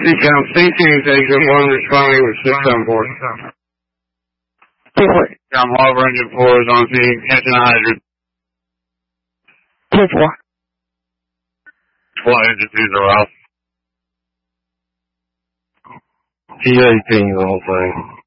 Seacom, C-Teams, exit 1, responding with 6 on board. I'm Harbor Engine 4 is on scene, catching a hydrant. 10-4. Flight Engine 2's aroused. T-18 is on thing.